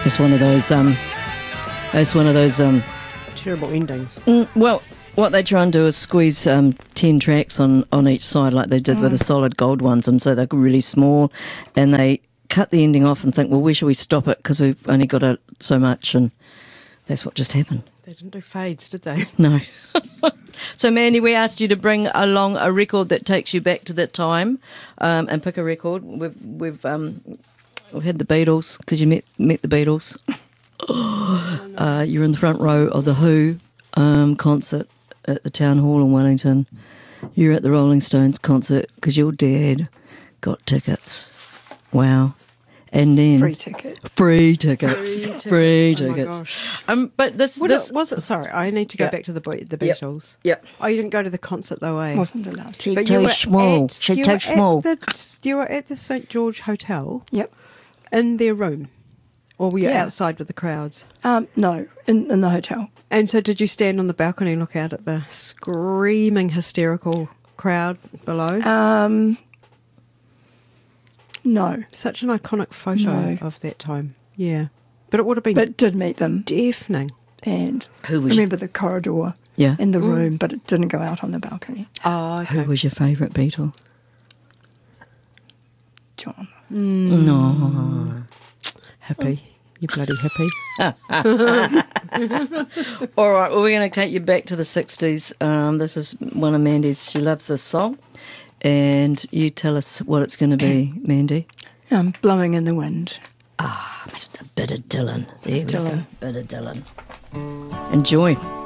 It's one of those. It's one of those. Terrible endings. Well, what they try and do is squeeze 10 tracks on each side, like they did with the Solid Gold ones, and so they're really small, and they cut the ending off and think, well, where should we stop it? Because we've only got so much, and that's what just happened. They didn't do fades, did they? No. So, Mandy, we asked you to bring along a record that takes you back to that time, and pick a record. We've had the Beatles, because you met the Beatles. You're in the front row of the Who concert at the Town Hall in Wellington. You're at the Rolling Stones concert because your dad got tickets. Wow. And then Free tickets. Free tickets. Oh my gosh. But this Was it? Sorry, I need to go back to the Beatles. Yep. Oh, you didn't go to the concert though, eh? Wasn't allowed to. She's too small. She's too small. You were at the St George Hotel Yep. in their room, or were you Yeah. outside with the crowds? No, in the hotel. And so, did you stand on the balcony and look out at the screaming, hysterical crowd below? No, Such an iconic photo No. of that time. Yeah, but it would have been but did meet them. deafening. And Who was remember the corridor Yeah. in the room, but it didn't go out on the balcony. Oh, Who was your favourite Beatle? John. No. Hippie. You bloody hippie. All right, well, we're going to take you back to the 60s. This is one of Mandy's. She loves this song. And you tell us what it's going to be, Mandy. Blowing in the Wind. Mr. Bitter Dylan. There we Dylan. go. Bitter Dylan. Enjoy.